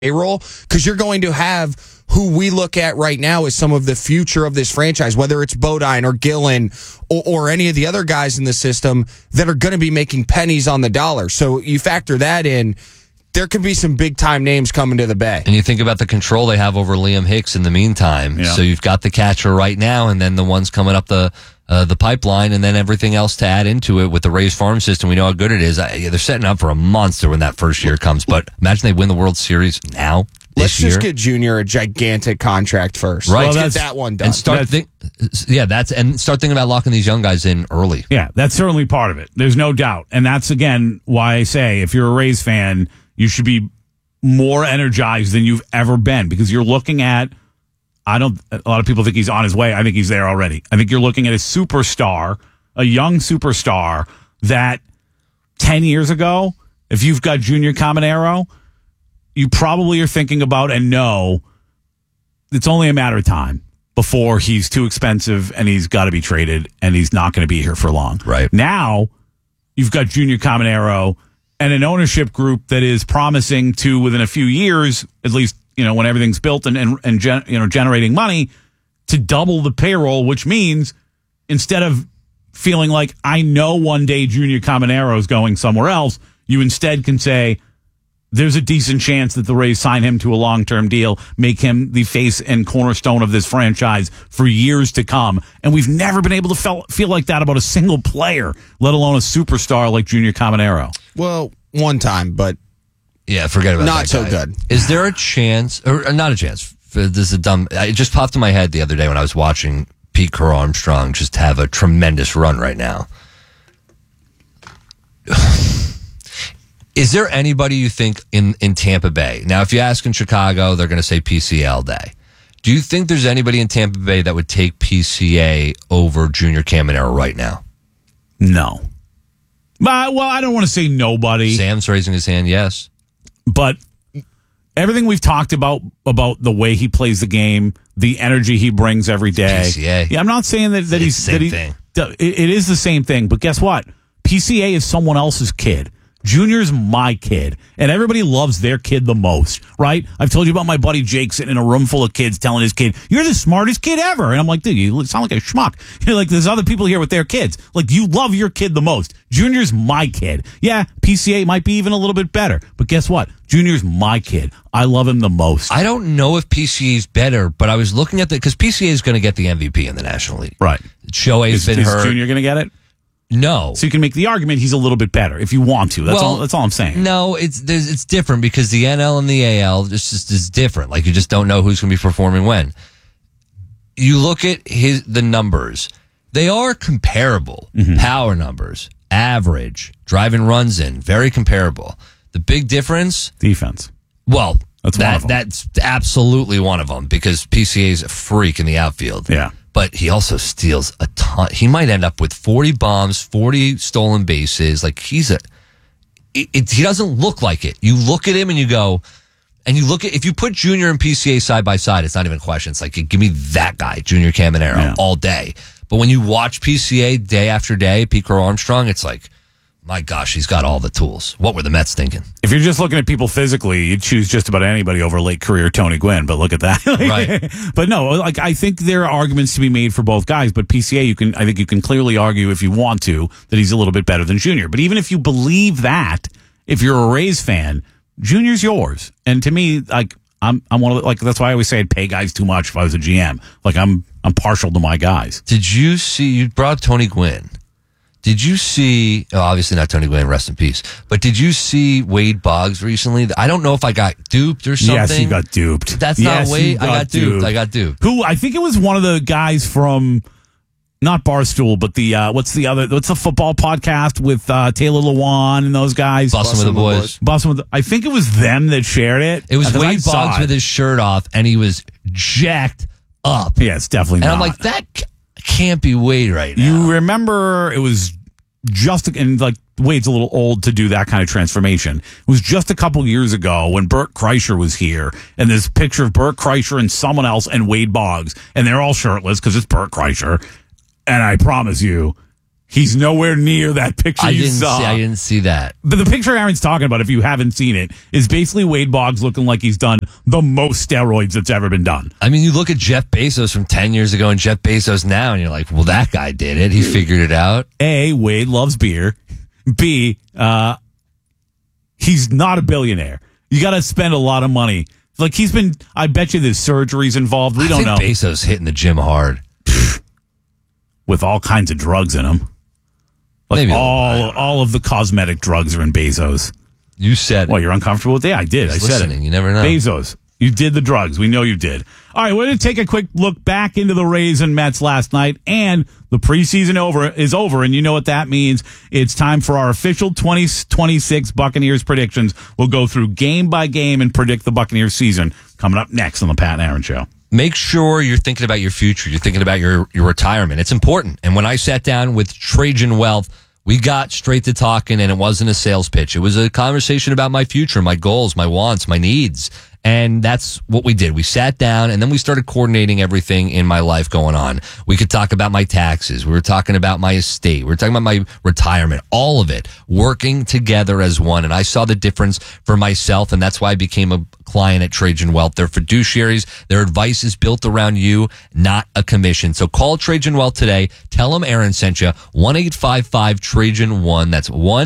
payroll, because you're going to have who we look at right now as some of the future of this franchise, whether it's Bodine or Gillen or any of the other guys in the system that are going to be making pennies on the dollar. So you factor that in, there could be some big-time names coming to the Bay. And you think about the control they have over Liam Hicks in the meantime. Yeah. So you've got the catcher right now, and then the ones coming up the pipeline, and then everything else to add into it with the Rays farm system. We know how good it is. They're setting up for a monster when that first year comes. But imagine they win the World Series now. Let's just get Junior a gigantic contract first. Right. Let's get that one done. And start thinking about locking these young guys in early. Yeah, that's certainly part of it. There's no doubt. And that's, again, why I say if you're a Rays fan, you should be more energized than you've ever been, because you're looking at, a lot of people think he's on his way. I think he's there already. I think you're looking at a superstar, a young superstar that 10 years ago, if you've got Junior Caminero, you probably are thinking about and know it's only a matter of time before he's too expensive and he's got to be traded and he's not going to be here for long. Right. Now, you've got Junior Caminero and an ownership group that is promising to, within a few years, at least, when everything's built and generating money, to double the payroll, which means instead of feeling like I know one day Junior Caminero is going somewhere else, you instead can say there's a decent chance that the Rays sign him to a long-term deal, make him the face and cornerstone of this franchise for years to come. And we've never been able to feel like that about a single player, let alone a superstar like Junior Caminero. Well, one time, but yeah, forget about that. Not so good. Is there a chance, or not a chance? This is it just popped in my head the other day when I was watching Pete Crow Armstrong just have a tremendous run right now. Is there anybody you think in Tampa Bay? Now, if you ask in Chicago, they're going to say PCA day. Do you think there's anybody in Tampa Bay that would take PCA over Junior Caminero right now? No. Well, I don't want to say nobody. Sam's raising his hand, yes. But everything we've talked about the way he plays the game, the energy he brings every day. PCA. Yeah, I'm not saying that he's the same thing. It is the same thing, but guess what? PCA is someone else's kid. Junior's my kid, and everybody loves their kid the most, right? I've told you about my buddy Jake sitting in a room full of kids telling his kid, "You're the smartest kid ever." And I'm like, dude, you sound like a schmuck. You're like, there's other people here with their kids. Like, you love your kid the most. Junior's my kid. Yeah, PCA might be even a little bit better, but guess what? Junior's my kid. I love him the most. I don't know if PCA's better, but I was looking at because PCA is going to get the MVP in the National League. Right. Shohei's been hurt. Is Junior going to get it? No. So you can make the argument he's a little bit better if you want to. That's all I'm saying. No, it's different because the NL and the AL just is different. Like, you just don't know who's going to be performing when. You look at the numbers. They are comparable. Mm-hmm. Power numbers, average, driving runs in, very comparable. The big difference? Defense. Well, that's absolutely one of them because PCA's a freak in the outfield. Yeah. But he also steals a ton. He might end up with 40 bombs, 40 stolen bases. Like, he doesn't look like it. You look at him and you go, if you put Junior and PCA side by side, it's not even a question. It's like, give me that guy, Junior Caminero, all day. But when you watch PCA day after day, Pete Crow Armstrong, it's like, my gosh, he's got all the tools. What were the Mets thinking? If you're just looking at people physically, you'd choose just about anybody over late career Tony Gwynn, but look at that. Right. But no, I think there are arguments to be made for both guys, but PCA, I think you can clearly argue if you want to that he's a little bit better than Junior. But even if you believe that, if you're a Rays fan, Junior's yours. And to me, I'm one of that's why I always say I'd pay guys too much if I was a GM. Like, I'm partial to my guys. Did you see, you brought Tony Gwynn. Did you see, obviously not Tony Gwynn, rest in peace, but did you see Wade Boggs recently? I don't know if I got duped or something. Yes, you got duped. That's not Wade. I got duped. Who, I think it was one of the guys from, not Barstool, but what's the football podcast with Taylor Lewan and those guys? Bussin' with the Boys. I think it was them that shared it. It was Wade Boggs with his shirt off, and he was jacked up. Yeah, it's definitely not. And I'm like, that can't be Wade right now. You remember it was and Wade's a little old to do that kind of transformation. It was just a couple years ago when Bert Kreischer was here, and this picture of Bert Kreischer and someone else and Wade Boggs, and they're all shirtless because it's Bert Kreischer. And I promise you, He's nowhere near that picture you saw. I didn't see that. But the picture Aaron's talking about, if you haven't seen it, is basically Wade Boggs looking like he's done the most steroids that's ever been done. I mean, you look at Jeff Bezos from 10 years ago and Jeff Bezos now, and you're like, well, that guy did it. He figured it out. A, Wade loves beer. B, he's not a billionaire. You got to spend a lot of money. Like I bet you there's surgeries involved. We don't know. Bezos hitting the gym hard. With all kinds of drugs in him. Like Maybe all of the cosmetic drugs are in Bezos. You said Well, you're uncomfortable with that? I did. I said it. You never know. Bezos. You did the drugs. We know you did. All right, we're going to take a quick look back into the Rays and Mets last night, and the preseason is over, and you know what that means. It's time for our official 2026 Buccaneers predictions. We'll go through game by game and predict the Buccaneers season coming up next on the Pat and Aaron Show. Make sure you're thinking about your future. You're thinking about your retirement. It's important. And when I sat down with Trajan Wealth, we got straight to talking, and it wasn't a sales pitch. It was a conversation about my future, my goals, my wants, my needs. And that's what we did. We sat down and then we started coordinating everything in my life going on. We could talk about my taxes. We were talking about my estate. We were talking about my retirement, all of it, working together as one. And I saw the difference for myself. And that's why I became a client at Trajan Wealth. They're fiduciaries. Their advice is built around you, not a commission. So call Trajan Wealth today. Tell them Aaron sent you. 1-855-TRAJAN-1. That's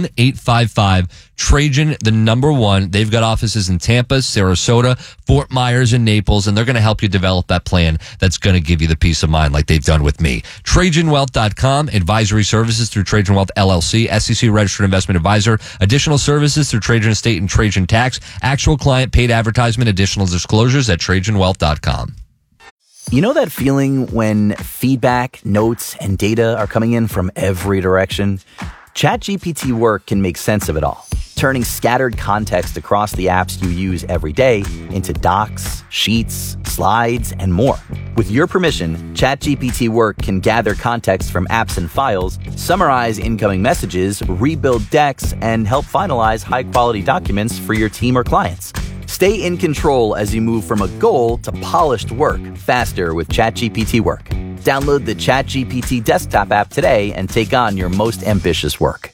1-855-TRAJAN, the number 1. They've got offices in Tampa, Sarasota, Fort Myers, and Naples, and they're going to help you develop that plan that's going to give you the peace of mind like they've done with me. TrajanWealth.com, advisory services through Trajan Wealth LLC, SEC registered investment advisor, additional services through Trajan Estate and Trajan Tax, actual client paid advertisement, additional disclosures at TrajanWealth.com. You know that feeling when feedback, notes, and data are coming in from every direction? ChatGPT Work can make sense of it all, turning scattered context across the apps you use every day into docs, sheets, slides, and more. With your permission, ChatGPT Work can gather context from apps and files, summarize incoming messages, rebuild decks, and help finalize high-quality documents for your team or clients. Stay in control as you move from a goal to polished work faster with ChatGPT Work. Download the ChatGPT desktop app today and take on your most ambitious work.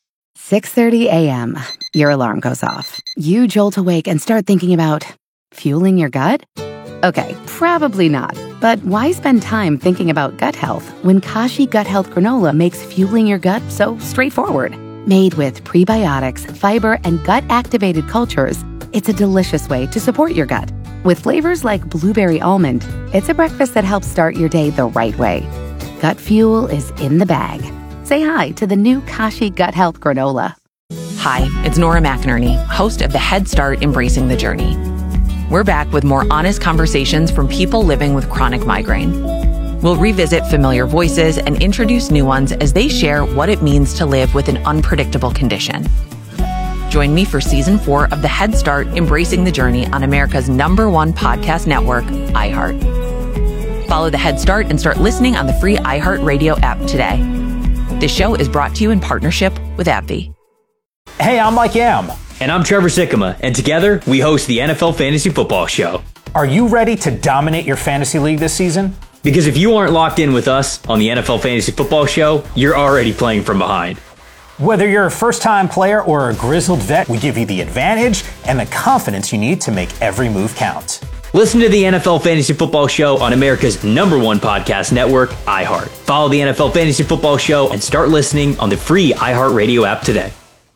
6:30 a.m. Your alarm goes off. You jolt awake and start thinking about fueling your gut? Okay, probably not. But why spend time thinking about gut health when Kashi Gut Health Granola makes fueling your gut so straightforward? Made with prebiotics, fiber, and gut-activated cultures, it's a delicious way to support your gut. With flavors like blueberry almond, it's a breakfast that helps start your day the right way. Gut fuel is in the bag. Say hi to the new Kashi Gut Health Granola. Hi, it's Nora McInerney, host of the Head Start Embracing the Journey. We're back with more honest conversations from people living with chronic migraine. We'll revisit familiar voices and introduce new ones as they share what it means to live with an unpredictable condition. Join me for Season 4 of the Head Start Embracing the Journey on America's #1 podcast network, iHeart. Follow the Head Start and start listening on the free iHeartRadio app today. This show is brought to you in partnership with AbbVie. Hey, I'm Mike Yam. And I'm Trevor Sikkema, and together we host the NFL Fantasy Football Show. Are you ready to dominate your fantasy league this season? Because if you aren't locked in with us on the NFL Fantasy Football Show, you're already playing from behind. Whether you're a first-time player or a grizzled vet, we give you the advantage and the confidence you need to make every move count. Listen to the NFL Fantasy Football Show on America's #1 podcast network, iHeart. Follow the NFL Fantasy Football Show and start listening on the free iHeartRadio app today.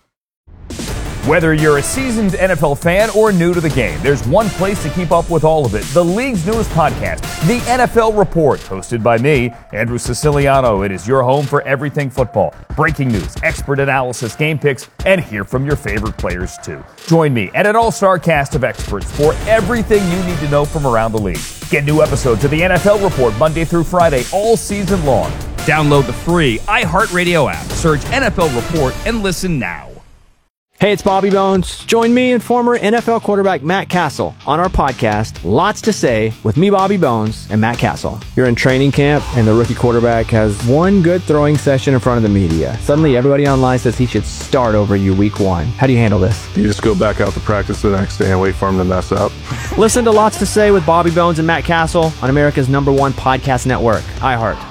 Whether you're a seasoned NFL fan or new to the game, there's one place to keep up with all of it. The league's newest podcast, The NFL Report, hosted by me, Andrew Siciliano. It is your home for everything football. Breaking news, expert analysis, game picks, and hear from your favorite players too. Join me and an all-star cast of experts for everything you need to know from around the league. Get new episodes of The NFL Report Monday through Friday all season long. Download the free iHeartRadio app. Search NFL Report and listen now. Hey, it's Bobby Bones. Join me and former NFL quarterback Matt Castle on our podcast, Lots to Say, with me, Bobby Bones, and Matt Castle. You're in training camp, and the rookie quarterback has one good throwing session in front of the media. Suddenly, everybody online says he should start over you week 1. How do you handle this? You just go back out to practice the next day and wait for him to mess up. Listen to Lots to Say with Bobby Bones and Matt Castle on America's #1 podcast network, iHeart.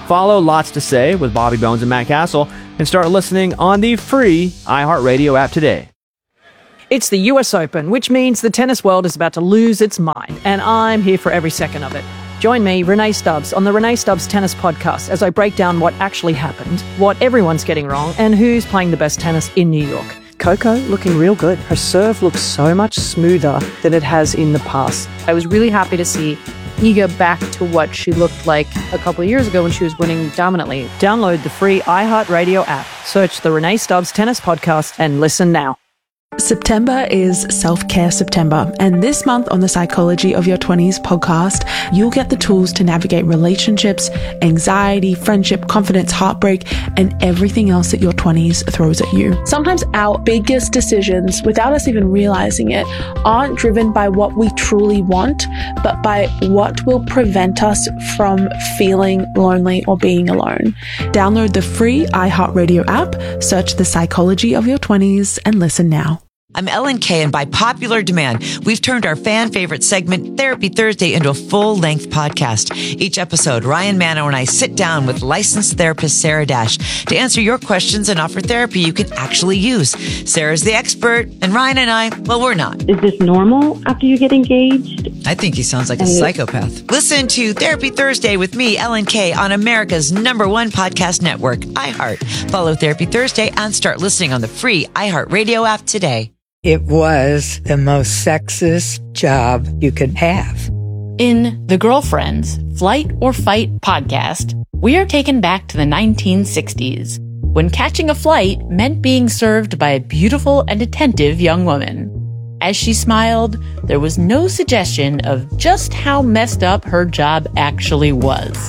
Follow Lots to Say with Bobby Bones and Matt Castle and start listening on the free iHeartRadio app today. It's the US Open, which means the tennis world is about to lose its mind, and I'm here for every second of it. Join me, Renee Stubbs, on the Renee Stubbs Tennis Podcast as I break down what actually happened, what everyone's getting wrong, and who's playing the best tennis in New York. Coco looking real good. Her serve looks so much smoother than it has in the past. I was really happy to see Iga back to what she looked like a couple of years ago when she was winning dominantly. Download the free iHeartRadio app, search the Renee Stubbs Tennis Podcast, and listen now. September is Self-Care September, and this month on the Psychology of Your 20s podcast, you'll get the tools to navigate relationships, anxiety, friendship, confidence, heartbreak, and everything else that your 20s throws at you. Sometimes our biggest decisions, without us even realizing it, aren't driven by what we truly want, but by what will prevent us from feeling lonely or being alone. Download the free iHeartRadio app, search the Psychology of Your 20s, and listen now. I'm Ellen Kay, and by popular demand, we've turned our fan favorite segment, Therapy Thursday, into a full-length podcast. Each episode, Ryan Mano and I sit down with licensed therapist Sarah Dash to answer your questions and offer therapy you can actually use. Sarah's the expert, and Ryan and I, well, we're not. Is this normal after you get engaged? I think he sounds like a psychopath. Listen to Therapy Thursday with me, Ellen Kay, on America's #1 podcast network, iHeart. Follow Therapy Thursday and start listening on the free iHeartRadio app today. It was the most sexist job you could have. In The Girlfriends, Flight or Fight podcast, we are taken back to the 1960s, when catching a flight meant being served by a beautiful and attentive young woman. As she smiled, there was no suggestion of just how messed up her job actually was.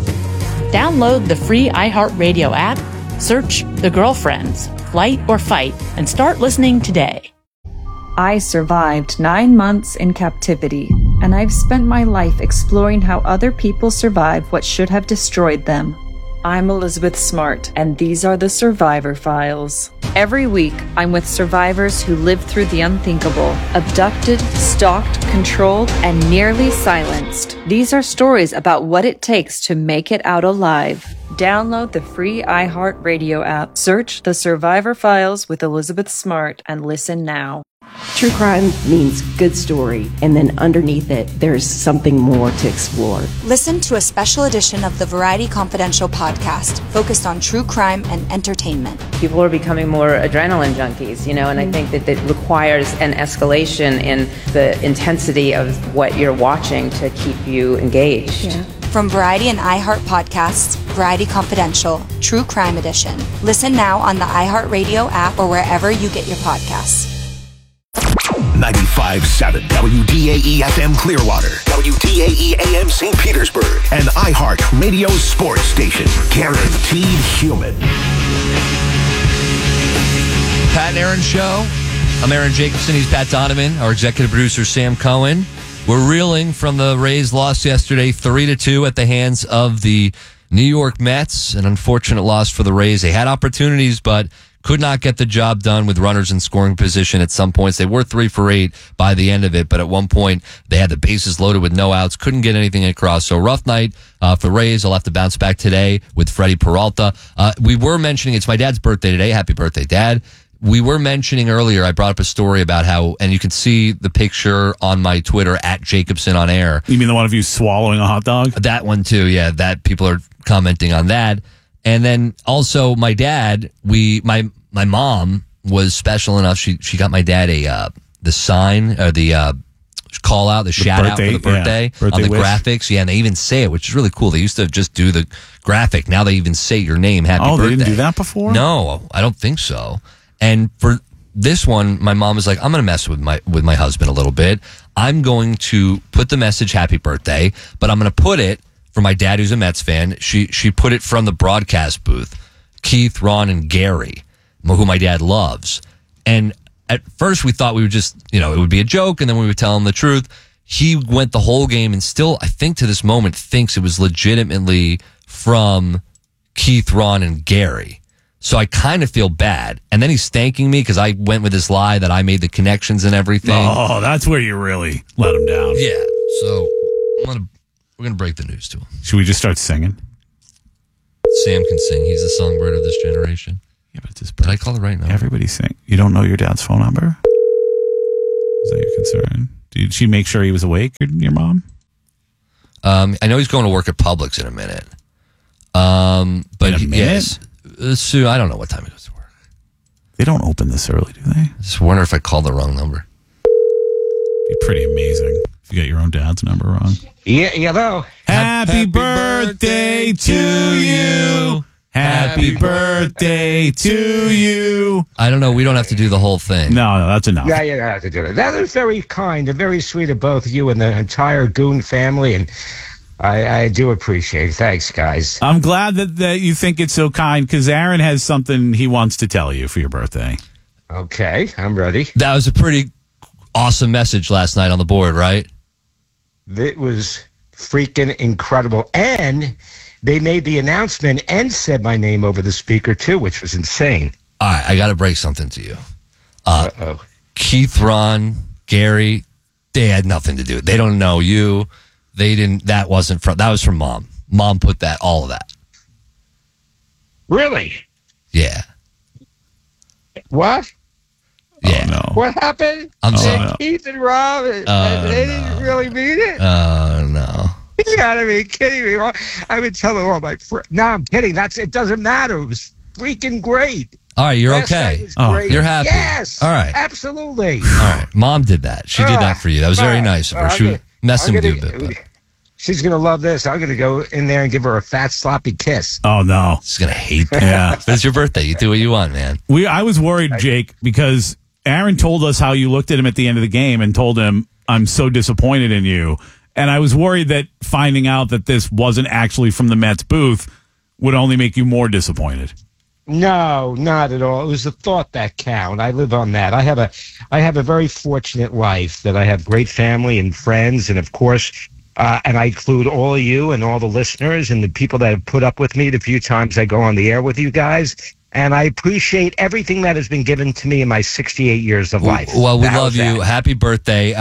Download the free iHeartRadio app, search The Girlfriends, Flight or Fight, and start listening today. I survived 9 months in captivity, and I've spent my life exploring how other people survive what should have destroyed them. I'm Elizabeth Smart, and these are the Survivor Files. Every week, I'm with survivors who lived through the unthinkable, abducted, stalked, controlled, and nearly silenced. These are stories about what it takes to make it out alive. Download the free iHeartRadio app, search The Survivor Files with Elizabeth Smart, and listen now. True crime means good story, and then underneath it, there's something more to explore. Listen to a special edition of the Variety Confidential podcast focused on true crime and entertainment. People are becoming more adrenaline junkies, and I think that it requires an escalation in the intensity of what you're watching to keep you engaged. Yeah. From Variety and iHeart podcasts, Variety Confidential, True Crime Edition. Listen now on the iHeartRadio app or wherever you get your podcasts. 95.7 WDAE FM Clearwater, WDAE AM St. Petersburg, and iHeart Radio Sports Station. Guaranteed human. Pat and Aaron Show. I'm Aaron Jacobson. He's Pat Donovan. Our executive producer, Sam Cohen. We're reeling from the Rays' loss yesterday, 3-2 at the hands of the New York Mets. An unfortunate loss for the Rays. They had opportunities, but could not get the job done with runners in scoring position at some points. They were 3 for 8 by the end of it, but at one point they had the bases loaded with no outs, couldn't get anything across. So rough night for Rays. I'll have to bounce back today with Freddie Peralta. We were mentioning it's my dad's birthday today. Happy birthday, Dad. We were mentioning earlier, I brought up a story about how, and you can see the picture on my Twitter at Jacobson on air. You mean the one of you swallowing a hot dog? That one too, yeah. That people are commenting on that. And then also my dad, my mom was special enough. She got my dad the sign or the call out, the shout out for the birthday on the wish. Graphics. Yeah, and they even say it, which is really cool. They used to just do the graphic. Now they even say your name, happy birthday. Oh, they didn't do that before? No, I don't think so. And for this one, my mom was like, I'm going to mess with my husband a little bit. I'm going to put the message happy birthday, but I'm going to put it for my dad who's a Mets fan. She put it from the broadcast booth. Keith, Ron, and Gary, who my dad loves. And at first we thought we would just, it would be a joke, and then we would tell him the truth. He went the whole game and still, I think to this moment, thinks it was legitimately from Keith, Ron, and Gary. So I kind of feel bad. And then he's thanking me because I went with this lie that I made the connections and everything. Oh, that's where you really let him down. Yeah. So we're going to break the news to him. Should we just start singing? Sam can sing. He's the songbird of this generation. Yeah, but it's his Did I call the right number? Everybody sing. You don't know your dad's phone number? Is that your concern? Did she make sure he was awake, your mom? I know he's going to work at Publix in a minute. But yes. Sue, I don't know what time he goes to work. They don't open this early, do they? I just wonder if I called the wrong number. Be pretty amazing if you got your own dad's number wrong. Yeah, hello. Happy birthday to you. Happy birthday to you. I don't know. We don't have to do the whole thing. No, that's enough. Yeah, you don't have to do that. That is very kind and very sweet of both you and the entire Goon family, and I do appreciate it. Thanks, guys. I'm glad that you think it's so kind because Aaron has something he wants to tell you for your birthday. Okay, I'm ready. That was a pretty awesome message last night on the board, right? It was freaking incredible. And they made the announcement and said my name over the speaker, too, which was insane. All right, I got to break something to you. Keith, Ron, Gary, they had nothing to do with it. They don't know you. They didn't. That wasn't from. That was from Mom. Mom put all of that. Really? Yeah. What? Yeah. Oh, no. What happened? I'm sorry. Keith and Rob, they didn't really mean it? Oh, no. You gotta be kidding me. I would tell all my friends. No, I'm kidding. It doesn't matter. It was freaking great. All right, you're Last okay. night was great. You're happy. Yes. All right. Absolutely. All right. Mom did that. She did that for you. That was very nice of her. She was messing with you a bit. But. She's going to love this. I'm going to go in there and give her a fat, sloppy kiss. Oh, no. She's going to hate that. Yeah. But it's your birthday. You do what you want, man. I was worried, Jake, because Aaron told us how you looked at him at the end of the game and told him, I'm so disappointed in you. And I was worried that finding out that this wasn't actually from the Mets booth would only make you more disappointed. No, not at all. It was the thought that counted. I live on that. I have a very fortunate life that I have great family and friends, and of course, and I include all of you and all the listeners and the people that have put up with me the few times I go on the air with you guys. And I appreciate everything that has been given to me in my 68 years of life. Well, we love you. Happy birthday.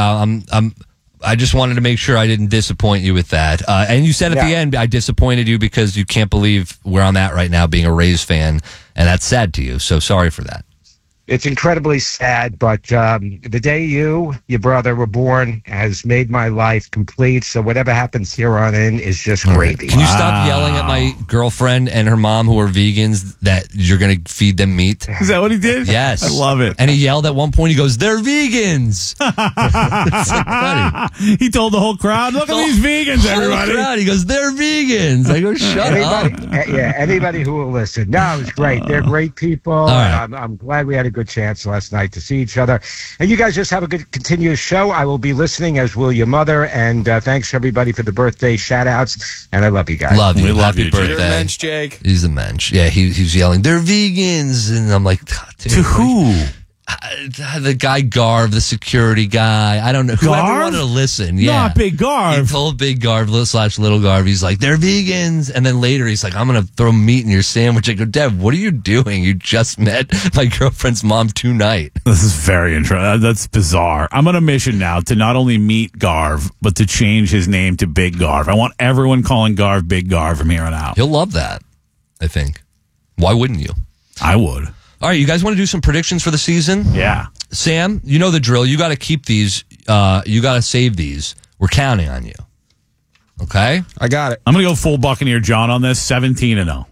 I just wanted to make sure I didn't disappoint you with that. And you said at the end, I disappointed you because you can't believe where I'm at right now being a Rays fan, and that's sad to you. So sorry for that. It's incredibly sad, but the day your brother, were born has made my life complete. So whatever happens here on in is just gravy. Can you stop yelling at my girlfriend and her mom who are vegans that you're going to feed them meat? Is that what he did? Yes. I love it. And he yelled at one point, he goes, "They're vegans." It's like, buddy. He told the whole crowd, look at these vegans, everybody. Crowd. He goes, "They're vegans." I go, shut up. Yeah, anybody who will listen. No, it was great. They're great people. All right. I'm glad we had a good chance last night to see each other. And you guys just have a good continuous show. I will be listening, as will your mother. And thanks, everybody, for the birthday shout-outs. And I love you guys. Love you. We love Happy you, birthday. Jake. You're a mensch, Jake. He's a mensch. Yeah, he's yelling, "They're vegans." And I'm like, God, dude, to who? The guy Garv, the security guy. I don't know. Whoever Garv? wanted to listen. Yeah. Not Big Garv. He told Big Garv / Little Garv, he's like, "They're vegans." And then later he's like, "I'm going to throw meat in your sandwich." I go, "Deb, what are you doing? You just met my girlfriend's mom tonight." This is very interesting. That's bizarre. I'm on a mission now to not only meet Garv, but to change his name to Big Garv. I want everyone calling Garv Big Garv from here on out. He'll love that, I think. Why wouldn't you? I would. All right, you guys want to do some predictions for the season? Yeah. Sam, you know the drill. You got to keep these. You got to save these. We're counting on you. Okay? I got it. I'm going to go full Buccaneer John on this, 17-0.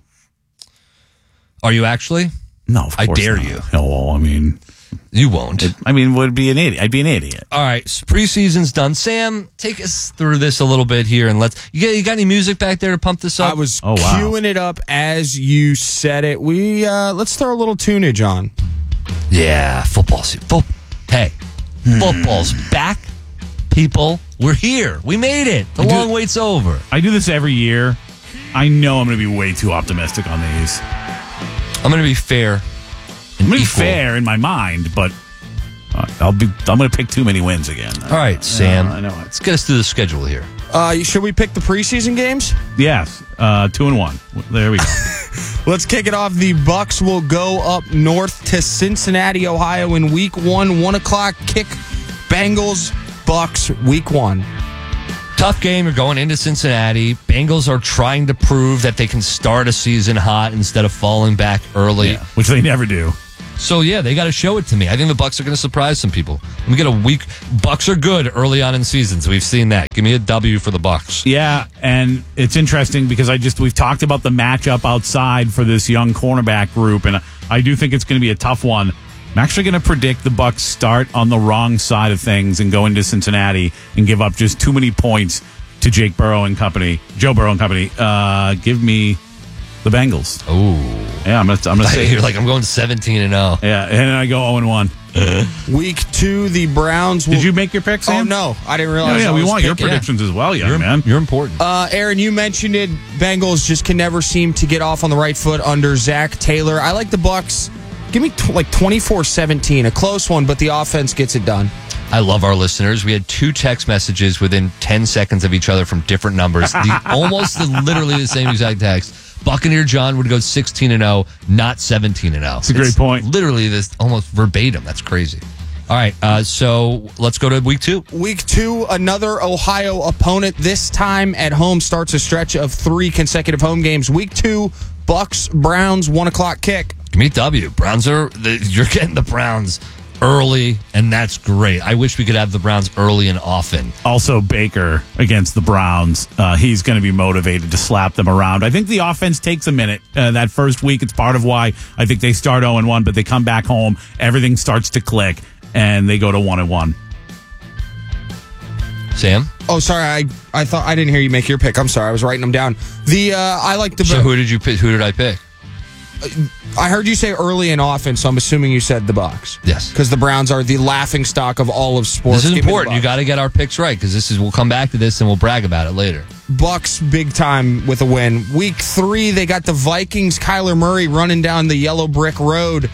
Are you actually? No, of course I dare not. you. No, well, I mean... You won't. Would be an idiot. I'd be an idiot. All right, preseason's done. Sam, take us through this a little bit here, and you got any music back there to pump this up? I was queuing it up as you said it. Let's throw a little tunage on. Yeah, football season. Hey, football's back, people. We're here. We made it. The long wait's over. I do this every year. I know I'm going to be way too optimistic on these. I'm going to be fair. I'm going to be fair in my mind, but I'm going to pick too many wins again. All right, Sam. I know. Let's get us through the schedule here. Should we pick the preseason games? Yes, 2-1. There we go. Let's kick it off. The Bucs will go up north to Cincinnati, Ohio in Week 1, 1 o'clock kick. Bengals, Bucs, Week 1. Tough game. You're going into Cincinnati. Bengals are trying to prove that they can start a season hot instead of falling back early. Yeah, which they never do. So, yeah, they got to show it to me. I think the Bucs are going to surprise some people. Let me get a week. Bucs are good early on in seasons. We've seen that. Give me a W for the Bucs. Yeah, and it's interesting because we've talked about the matchup outside for this young cornerback group, and I do think it's going to be a tough one. I'm actually going to predict the Bucs start on the wrong side of things and go into Cincinnati and give up just too many points to Joe Burrow and company. Give me the Bengals. Oh, yeah, I'm gonna say you're like I'm going 17-0. Yeah, and I go 0-1. Week 2, the Browns. Did you make your picks? Sam? Oh no, I didn't realize. Yeah, we want your predictions as well, young man. You're important. Aaron, you mentioned it. Bengals just can never seem to get off on the right foot under Zach Taylor. I like the Bucs. Give me 24-17, a close one, but the offense gets it done. I love our listeners. We had 2 text messages within 10 seconds of each other from different numbers. Literally the same exact text. Buccaneer John would go 16-0, not 17-0. That's a great point. Literally this almost verbatim. That's crazy. All right, so let's go to week 2. Week 2, another Ohio opponent. This time at home starts a stretch of 3 consecutive home games. Week 2, Bucs, Browns, 1 o'clock kick. Give me W. You're getting the Browns early, and that's great. I wish we could have the Browns early and often. Also, Baker against the Browns. He's going to be motivated to slap them around. I think the offense takes a minute. That first week, it's part of why I think they start 0-1, but they come back home. Everything starts to click, and they go to 1-1. Sam? Oh, sorry. I thought I didn't hear you make your pick. I'm sorry. I was writing them down. I like the. So who did you pick? Who did I pick? I heard you say early and often, so I'm assuming you said the Bucs. Yes, because the Browns are the laughing stock of all of sports. This is important. You got to get our picks right because we'll come back to this and we'll brag about it later. Bucs big time with a win. Week 3, they got the Vikings. Kyler Murray running down the yellow brick road.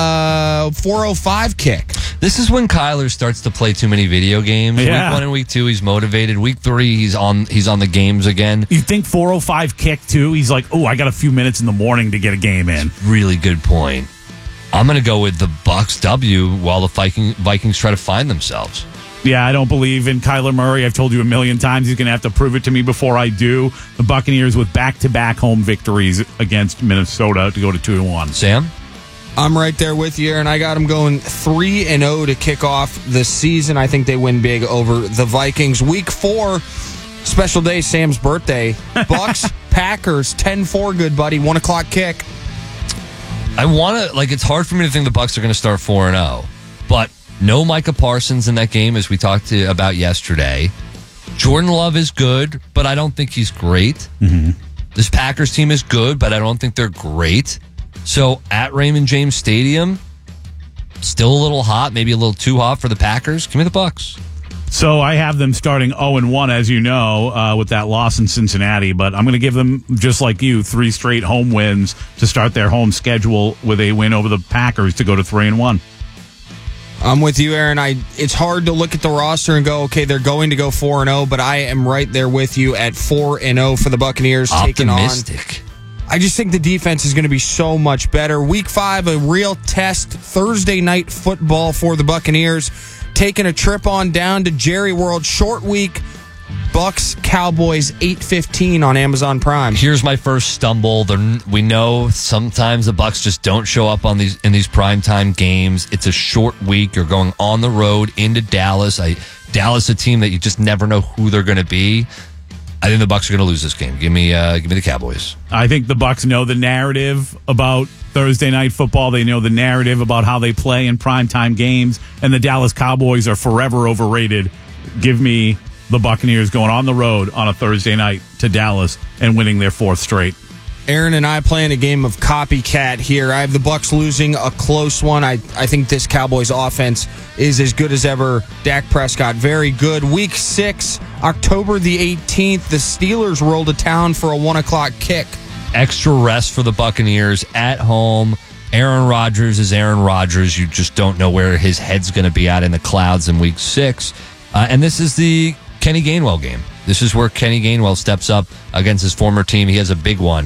4:05 kick. This is when Kyler starts to play too many video games. Yeah. Week 1 and week 2, he's motivated. Week 3, he's on the games again. You think 4:05 kick too? He's like, I got a few minutes in the morning to get a game in. Really good point. I'm going to go with the Bucs W while the Vikings try to find themselves. Yeah, I don't believe in Kyler Murray. I've told you a million times he's going to have to prove it to me before I do. The Buccaneers with back-to-back home victories against Minnesota to go to 2-1. Sam? I'm right there with you, and I got them going 3-0 to kick off the season. I think they win big over the Vikings. Week 4, special day, Sam's birthday. Bucs, Packers, 10-4, good buddy, 1 o'clock kick. I want to, it's hard for me to think the Bucs are going to start 4-0, but no Micah Parsons in that game, as we talked about yesterday. Jordan Love is good, but I don't think he's great. Mm-hmm. This Packers team is good, but I don't think they're great. So at Raymond James Stadium, still a little hot, maybe a little too hot for the Packers. Give me the Bucs. So I have them starting 0-1, as you know, with that loss in Cincinnati. But I'm going to give them, just like you, 3 straight home wins to start their home schedule with a win over the Packers to go to 3-1. I'm with you, Aaron. It's hard to look at the roster and go, okay, they're going to go 4-0, but I am right there with you at 4-0 for the Buccaneers. Optimistic. Taking on. I just think the defense is going to be so much better. Week 5, a real test. Thursday night football for the Buccaneers. Taking a trip on down to Jerry World. Short week. Bucs, Cowboys, 8:15 on Amazon Prime. Here's my first stumble. We know sometimes the Bucs just don't show up in these primetime games. It's a short week. You're going on the road into Dallas. Dallas, a team that you just never know who they're going to be. I think the Bucs are going to lose this game. Give me the Cowboys. I think the Bucs know the narrative about Thursday night football. They know the narrative about how they play in primetime games, and the Dallas Cowboys are forever overrated. Give me the Buccaneers going on the road on a Thursday night to Dallas and winning their 4th straight. Aaron and I playing a game of copycat here. I have the Bucs losing a close one. I think this Cowboys offense is as good as ever. Dak Prescott, very good. Week 6, October the 18th, the Steelers roll to town for a 1 o'clock kick. Extra rest for the Buccaneers at home. Aaron Rodgers is Aaron Rodgers. You just don't know where his head's going to be at in the clouds in week 6. And this is the Kenny Gainwell game. This is where Kenny Gainwell steps up against his former team. He has a big one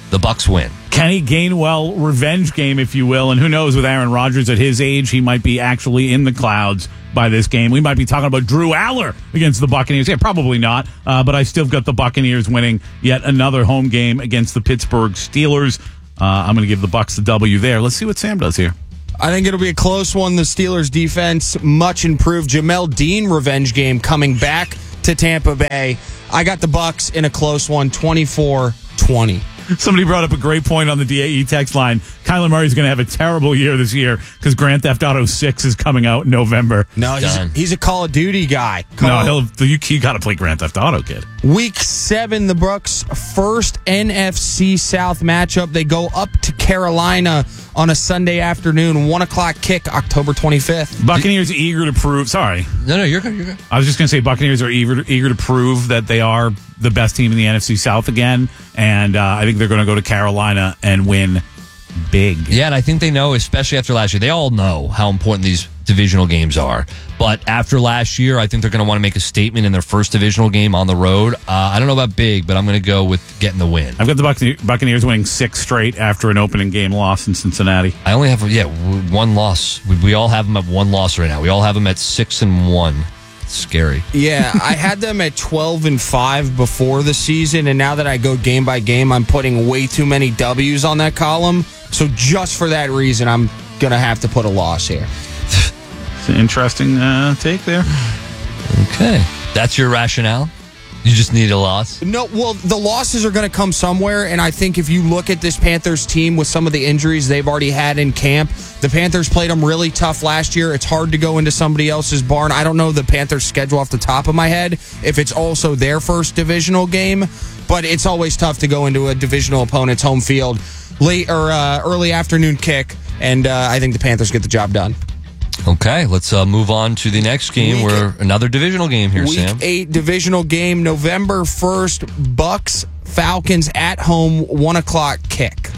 The Bucs win. Kenny Gainwell revenge game, if you will. And who knows, with Aaron Rodgers at his age, he might be actually in the clouds by this game. We might be talking about Drew Aller against the Buccaneers. Yeah, probably not. But I still got the Buccaneers winning yet another home game against the Pittsburgh Steelers. I'm going to give the Bucs the W there. Let's see what Sam does here. I think it'll be a close one. The Steelers defense much improved. Jamel Dean revenge game coming back to Tampa Bay. I got the Bucs in a close one, 24-20. Somebody brought up a great point on the DAE text line. Kyler Murray's going to have a terrible year this year because Grand Theft Auto 6 is coming out in November. No, he's a Call of Duty guy. You got to play Grand Theft Auto, kid. Week 7, the Bucs' first NFC South matchup. They go up to Carolina on a Sunday afternoon, 1 o'clock kick, October 25th. Buccaneers eager to prove. Sorry. No, you're good. You're good. I was just going to say Buccaneers are eager to prove that they are the best team in the NFC South again. And I think they're going to go to Carolina and win big. Yeah, and I think they know, especially after last year, they all know how important these divisional games are. But after last year, I think they're going to want to make a statement in their first divisional game on the road. I don't know about big, but I'm going to go with getting the win. I've got the Buccaneers winning 6 straight after an opening game loss in Cincinnati. I only have, one loss. We all have them at 1 loss right now. We all have them at 6-1. Scary. Yeah, I had them at 12-5 before the season, and now that I go game by game, I'm putting way too many W's on that column. So just for that reason, I'm going to have to put a loss here. It's an interesting take there. Okay. That's your rationale? You just need a loss? No, well, the losses are going to come somewhere, and I think if you look at this Panthers team with some of the injuries they've already had in camp, the Panthers played them really tough last year. It's hard to go into somebody else's barn. I don't know the Panthers' schedule off the top of my head, if it's also their first divisional game, but it's always tough to go into a divisional opponent's home field, late or early afternoon kick, and I think the Panthers get the job done. Okay, let's move on to the next game. We're another divisional game here, Sam. Week 8 divisional game, November 1st, Bucks, Falcons at home, 1 o'clock kick.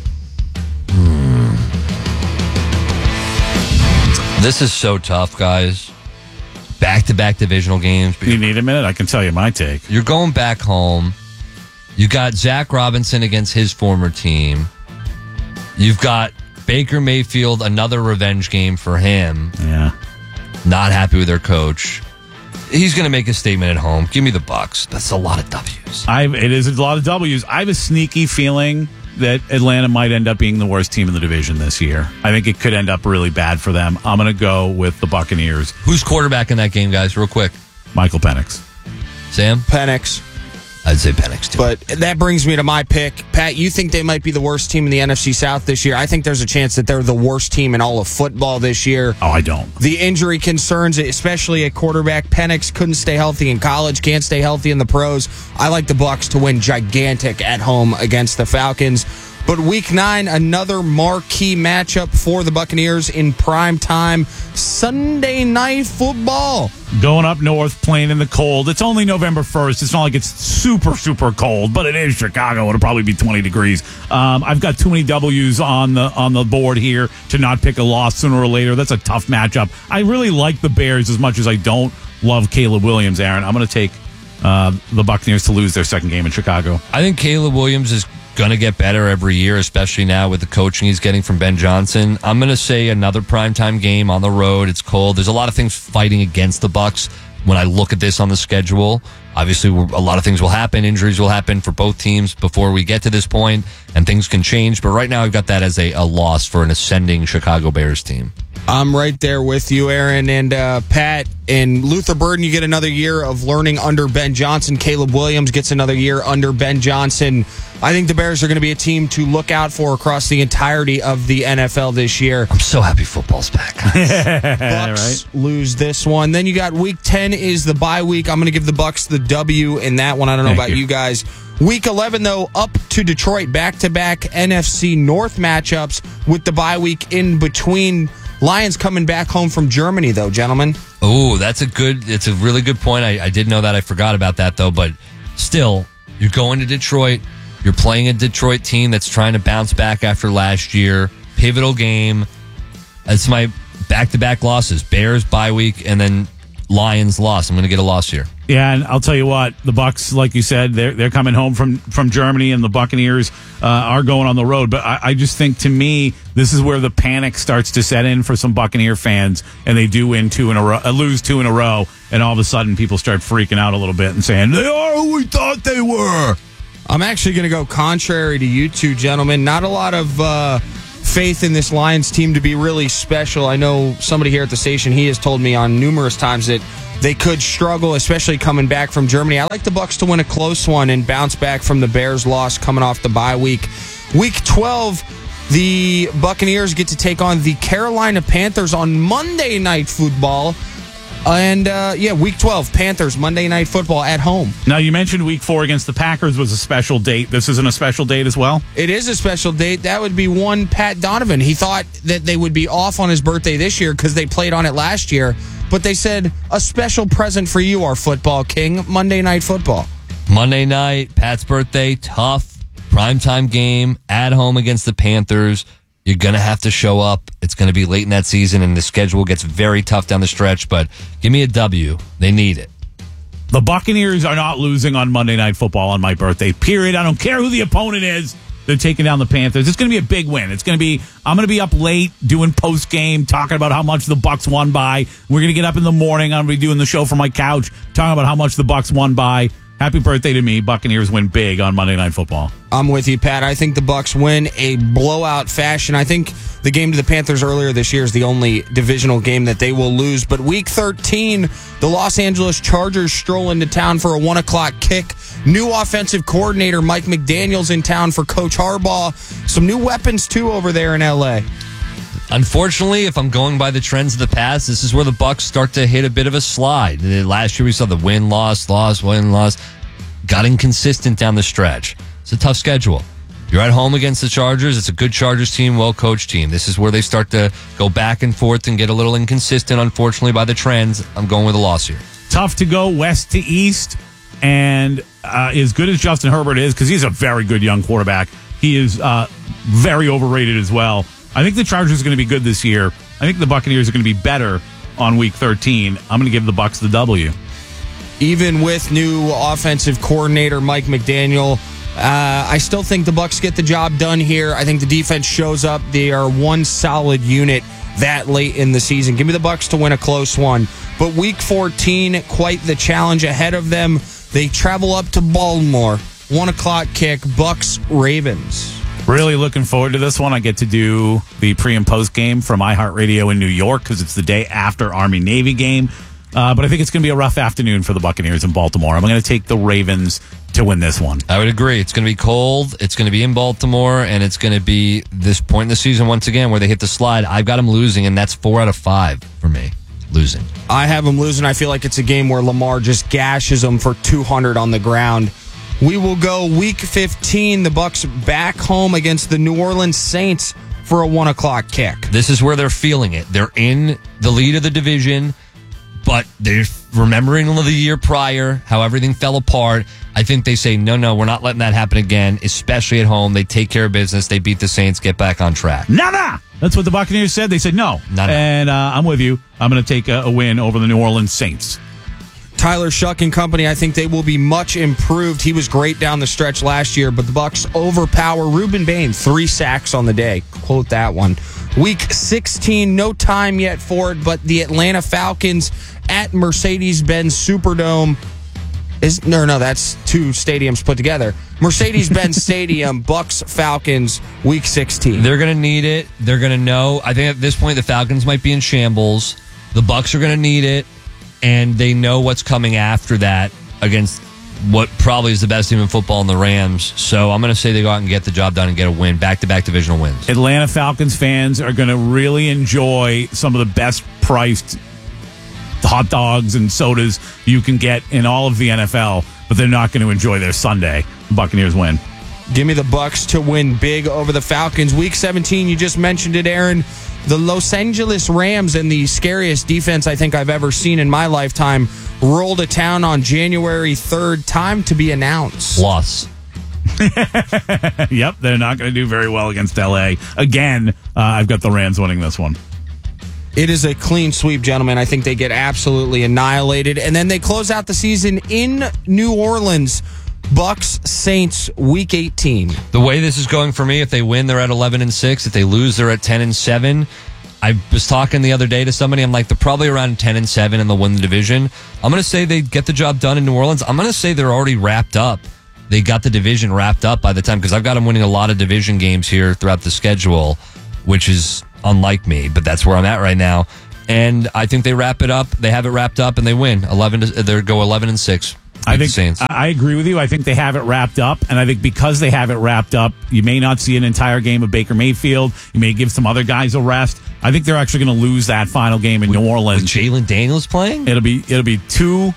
This is so tough, guys. Back-to-back divisional games. You need a minute? I can tell you my take. You're going back home. You got Zach Robinson against his former team. You've got Baker Mayfield, another revenge game for him. Yeah. Not happy with their coach. He's going to make a statement at home. Give me the Bucs. That's a lot of W's. It is a lot of W's. I have a sneaky feeling that Atlanta might end up being the worst team in the division this year. I think it could end up really bad for them. I'm going to go with the Buccaneers. Who's quarterback in that game, guys? Real quick. Michael Penix. Sam? Penix. I'd say Penix, too. But that brings me to my pick. Pat, you think they might be the worst team in the NFC South this year. I think there's a chance that they're the worst team in all of football this year. Oh, I don't. The injury concerns, especially at quarterback. Penix couldn't stay healthy in college, can't stay healthy in the pros. I like the Bucs to win gigantic at home against the Falcons. But week 9, another marquee matchup for the Buccaneers in prime time. Sunday night football. Going up north, playing in the cold. It's only November 1st. It's not like it's super, super cold, but it is Chicago. It'll probably be 20 degrees. I've got too many W's on the board here to not pick a loss sooner or later. That's a tough matchup. I really like the Bears as much as I don't love Caleb Williams, Aaron. I'm going to take the Buccaneers to lose their second game in Chicago. I think Caleb Williams is going to get better every year, especially now with the coaching he's getting from Ben Johnson. I'm going to say another primetime game on the road. It's cold. There's a lot of things fighting against the Bucs when I look at this on the schedule. Obviously, a lot of things will happen. Injuries will happen for both teams before we get to this point, and things can change. But right now, I've got that as a loss for an ascending Chicago Bears team. I'm right there with you, Aaron, and Pat. And Luther Burden, you get another year of learning under Ben Johnson. Caleb Williams gets another year under Ben Johnson. I think the Bears are going to be a team to look out for across the entirety of the NFL this year. I'm so happy football's back, guys. Bucs lose this one. Then you got week 10 is the bye week. I'm going to give the Bucs the W in that one. I don't know about you guys. Week 11, though, up to Detroit. Back-to-back NFC North matchups with the bye week in between. Lions coming back home from Germany, though, gentlemen. Oh, it's a really good point. I did know that. I forgot about that, though. But still, you're going to Detroit. You're playing a Detroit team that's trying to bounce back after last year. Pivotal game. It's my back-to-back losses. Bears, bye week, and then Lions loss. I'm going to get a loss here. Yeah, and I'll tell you what, the Bucs, like you said, they're coming home from Germany, and the Buccaneers are going on the road. But I just think, to me, this is where the panic starts to set in for some Buccaneer fans, and they do win lose 2 in a row, and all of a sudden people start freaking out a little bit and saying, they are who we thought they were. I'm actually going to go contrary to you two gentlemen. Not a lot of faith in this Lions team to be really special. I know somebody here at the station, he has told me on numerous times that they could struggle, especially coming back from Germany. I like the Bucs to win a close one and bounce back from the Bears loss coming off the bye week. Week 12, the Buccaneers get to take on the Carolina Panthers on Monday Night Football. And, Week 12, Panthers, Monday Night Football at home. Now, you mentioned Week 4 against the Packers was a special date. This isn't a special date as well? It is a special date. That would be one Pat Donovan. He thought that they would be off on his birthday this year because they played on it last year. But they said, a special present for you, our football king, Monday Night Football. Monday night, Pat's birthday, tough, primetime game, at home against the Panthers. You're going to have to show up. It's going to be late in that season, and the schedule gets very tough down the stretch, but give me a W. They need it. The Buccaneers are not losing on Monday Night Football on my birthday, period. I don't care who the opponent is. They're taking down the Panthers. It's going to be a big win. I'm going to be up late doing post-game, talking about how much the Bucs won by. We're going to get up in the morning. I'm going to be doing the show from my couch, talking about how much the Bucs won by. Happy birthday to me. Buccaneers win big on Monday Night Football. I'm with you, Pat. I think the Bucs win a blowout fashion. I think the game to the Panthers earlier this year is the only divisional game that they will lose. But Week 13, the Los Angeles Chargers stroll into town for a 1 o'clock kick. New offensive coordinator Mike McDaniel's in town for Coach Harbaugh. Some new weapons, too, over there in L.A. Unfortunately, if I'm going by the trends of the past, this is where the Bucs start to hit a bit of a slide. Last year we saw the win-loss. Got inconsistent down the stretch. It's a tough schedule. You're at home against the Chargers. It's a good Chargers team, well-coached team. This is where they start to go back and forth and get a little inconsistent, unfortunately, by the trends. I'm going with a loss here. Tough to go west to east, and as good as Justin Herbert is, because he's a very good young quarterback, he is very overrated as well. I think the Chargers are going to be good this year. I think the Buccaneers are going to be better on Week 13. I'm going to give the Bucs the W. Even with new offensive coordinator Mike McDaniel, I still think the Bucs get the job done here. I think the defense shows up. They are one solid unit that late in the season. Give me the Bucs to win a close one. But Week 14, quite the challenge ahead of them. They travel up to Baltimore. 1 o'clock kick, Bucs-Ravens. Really looking forward to this one. I get to do the pre and post game from iHeartRadio in New York because it's the day after Army-Navy game. But I think it's going to be a rough afternoon for the Buccaneers in Baltimore. I'm going to take the Ravens to win this one. I would agree. It's going to be cold. It's going to be in Baltimore, and it's going to be this point in the season once again where they hit the slide. I've got them losing, and that's 4 out of 5 for me. Losing. I have them losing. I feel like it's a game where Lamar just gashes them for 200 on the ground. We will go Week 15. The Bucs back home against the New Orleans Saints for a 1 o'clock kick. This is where they're feeling it. They're in the lead of the division, but they're remembering the year prior, how everything fell apart. I think they say, no, we're not letting that happen again, especially at home. They take care of business. They beat the Saints, get back on track. Nah. That's what the Buccaneers said. They said no. And I'm with you. I'm going to take a win over the New Orleans Saints. Tyler Shuck and company, I think they will be much improved. He was great down the stretch last year, but the Bucs overpower Reuben Bain. 3 sacks on the day. Quote that one. Week 16, no time yet for it, but the Atlanta Falcons at Mercedes-Benz Superdome. That's 2 stadiums put together. Mercedes-Benz Stadium, Bucs Falcons, Week 16. They're going to need it. They're going to know. I think at this point the Falcons might be in shambles. The Bucs are going to need it. And they know what's coming after that against what probably is the best team in football in the Rams. So I'm going to say they go out and get the job done and get a win, back-to-back divisional wins. Atlanta Falcons fans are going to really enjoy some of the best priced hot dogs and sodas you can get in all of the NFL, but they're not going to enjoy their Sunday. Buccaneers win. Give me the Bucs to win big over the Falcons. Week 17, you just mentioned it, Aaron. The Los Angeles Rams, and the scariest defense I think I've ever seen in my lifetime, rolled to town on January 3rd. Time to be announced. Loss. Yep, they're not going to do very well against L.A. Again, I've got the Rams winning this one. It is a clean sweep, gentlemen. I think they get absolutely annihilated. And then they close out the season in New Orleans. Bucks Saints week 18. The way this is going for me, if they win, they're at 11-6. If they lose, they're at 10-7. I was talking the other day to somebody. I'm like, they're probably around 10-7 and they'll win the division. I'm going to say they get the job done in New Orleans. I'm going to say they're already wrapped up. They got the division wrapped up by the time, because I've got them winning a lot of division games here throughout the schedule, which is unlike me, but that's where I'm at right now. And I think they wrap it up. They have it wrapped up and they win. They go 11-6. I think Saints. I agree with you. I think they have it wrapped up, and I think because they have it wrapped up, you may not see an entire game of Baker Mayfield. You may give some other guys a rest. I think they're actually going to lose that final game in New Orleans. With Jalen Daniels playing, it'll be two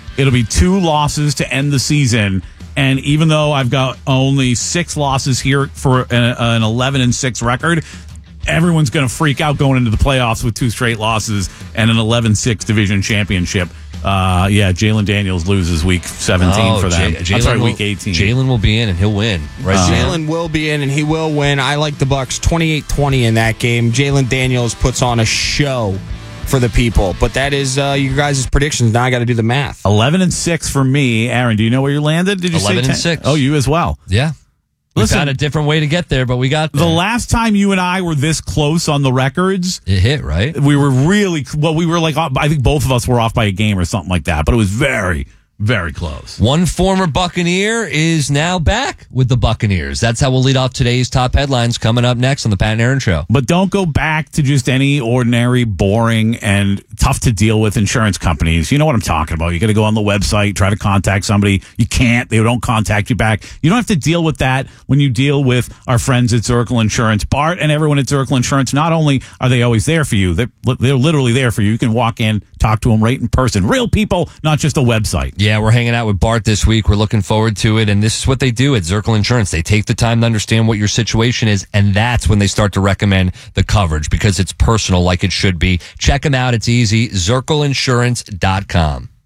losses to end the season. And even though I've got only 6 losses here for an 11-6 record, everyone's going to freak out going into the playoffs with 2 straight losses and an 11-6 division championship. Jalen Daniels loses week 17 for them. Week 18. Jalen will be in and he'll win. Right? Jalen will be in and he will win. I like the Bucks 28-20 in that game. Jalen Daniels puts on a show for the people. But that is you guys' predictions. Now I got to do the math. 11-6 for me. Aaron, do you know where you landed? Did you 11-6? Oh, you as well. Yeah. We've got a different way to get there, but we got there. The last time you and I were this close on the records, it hit, right? We were really, we were like, I think both of us were off by a game or something like that, but it was very, very close. One former Buccaneer is now back with the Buccaneers. That's how we'll lead off today's top headlines coming up next on the Pat and Aaron Show. But don't go back to just any ordinary, boring, and tough to deal with insurance companies. You know what I'm talking about. You got to go on the website, try to contact somebody. You can't. They don't contact you back. You don't have to deal with that when you deal with our friends at Zirkle Insurance. Bart and everyone at Zirkle Insurance, not only are they always there for you, they're literally there for you. You can walk in, talk to them right in person. Real people, not just a website. Yeah, we're hanging out with Bart this week. We're looking forward to it. And this is what they do at Zirkle Insurance. They take the time to understand what your situation is, and that's when they start to recommend the coverage, because it's personal like it should be. Check them out. It's easy. ZirkleInsurance.com.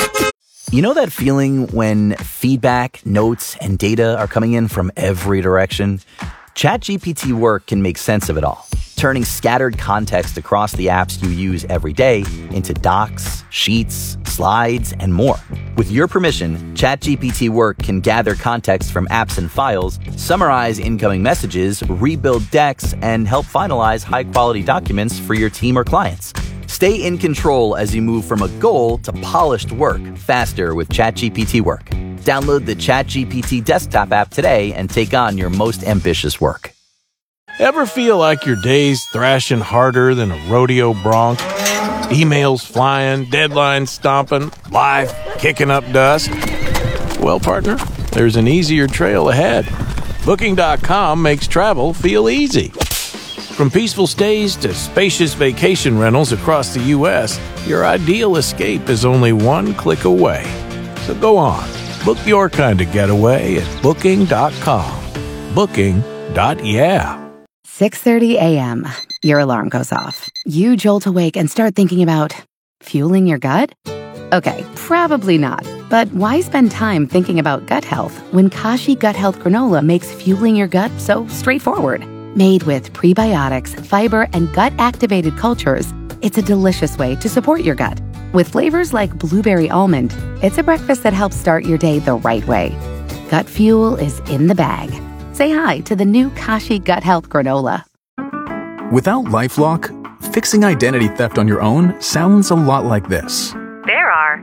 You know that feeling when feedback, notes, and data are coming in from every direction? ChatGPT Work can make sense of it all, turning scattered context across the apps you use every day into docs, sheets, slides, and more. With your permission, ChatGPT Work can gather context from apps and files, summarize incoming messages, rebuild decks, and help finalize high-quality documents for your team or clients. Stay in control as you move from a goal to polished work faster with ChatGPT Work. Download the ChatGPT desktop app today and take on your most ambitious work. Ever feel like your day's thrashing harder than a rodeo bronc? Emails flying, deadlines stomping, life kicking up dust? Well, partner, there's an easier trail ahead. Booking.com makes travel feel easy. From peaceful stays to spacious vacation rentals across the U.S., your ideal escape is only one click away. So go on, book your kind of getaway at Booking.com. Booking.yeah. 6:30 a.m. Your alarm goes off. You jolt awake and start thinking about fueling your gut? Okay, probably not. But why spend time thinking about gut health when Kashi Gut Health Granola makes fueling your gut so straightforward? Made with prebiotics, fiber, and gut-activated cultures, it's a delicious way to support your gut. With flavors like blueberry almond, it's a breakfast that helps start your day the right way. Gut fuel is in the bag. Say hi to the new Kashi Gut Health Granola. Without LifeLock, fixing identity theft on your own sounds a lot like this. There are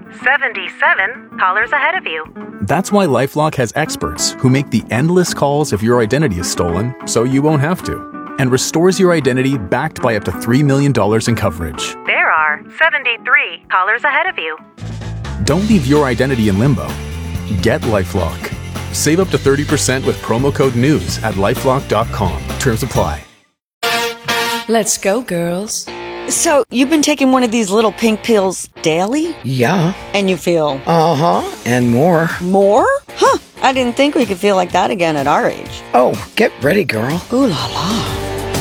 77 callers ahead of you. That's why LifeLock has experts who make the endless calls if your identity is stolen so you won't have to, and restores your identity backed by up to $3 million in coverage. There are 73 callers ahead of you. Don't leave your identity in limbo. Get LifeLock. Save up to 30% with promo code NEWS at LifeLock.com. Terms apply. Let's go, girls. So, you've been taking one of these little pink pills daily? Yeah. And you feel? Uh-huh, and more. More? Huh, I didn't think we could feel like that again at our age. Oh, get ready, girl. Ooh la la.